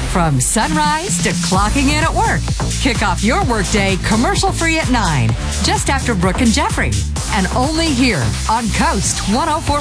From sunrise to clocking in at work. Kick off your workday commercial-free at 9, just after Brooke and Jeffrey. And only here on Coast 104.